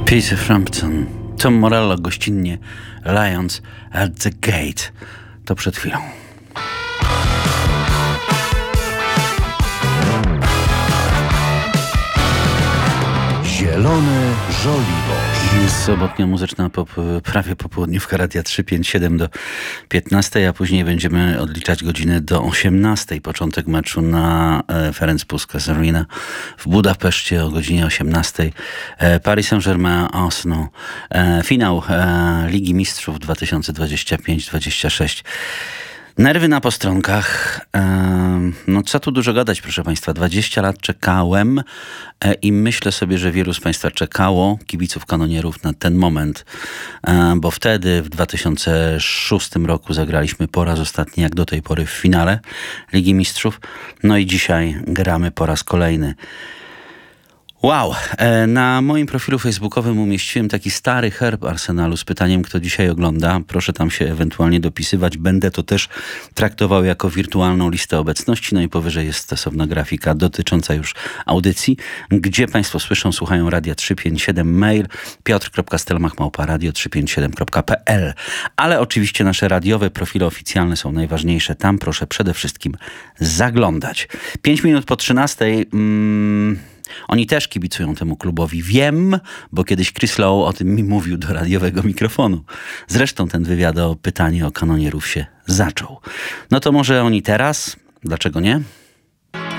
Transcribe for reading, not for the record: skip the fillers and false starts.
Peter Frampton, Tom Morello gościnnie, Lions at the Gate. To przed chwilą. Zielone żolibo. Sobotnia muzyczna prawie po południówka Radia 357 do 15, a później będziemy odliczać godziny do 18. Początek meczu na Ferenc Puskás Arena w Budapeszcie o godzinie 18. Paris Saint-Germain, Arsenal. Finał Ligi Mistrzów 2025-26. Nerwy na postronkach. No co tu dużo gadać, proszę Państwa. 20 lat czekałem i myślę sobie, że wielu z Państwa czekało, kibiców kanonierów, na ten moment, bo wtedy w 2006 roku zagraliśmy po raz ostatni, jak do tej pory, w finale Ligi Mistrzów. No i dzisiaj gramy po raz kolejny. Wow, na moim profilu facebookowym umieściłem taki stary herb Arsenalu z pytaniem, kto dzisiaj ogląda. Proszę tam się ewentualnie dopisywać. Będę to też traktował jako wirtualną listę obecności. No i powyżej jest stosowna grafika dotycząca już audycji, gdzie Państwo słyszą, słuchają Radia 357, mail piotr.stelmach@radio357.pl. Ale oczywiście nasze radiowe profile oficjalne są najważniejsze. Tam proszę przede wszystkim zaglądać. 5 minut po 13. Oni też kibicują temu klubowi. Wiem, bo kiedyś Chris Lowe o tym mi mówił do radiowego mikrofonu. Zresztą ten wywiad o pytanie o kanonierów się zaczął. No to może oni teraz? Dlaczego nie?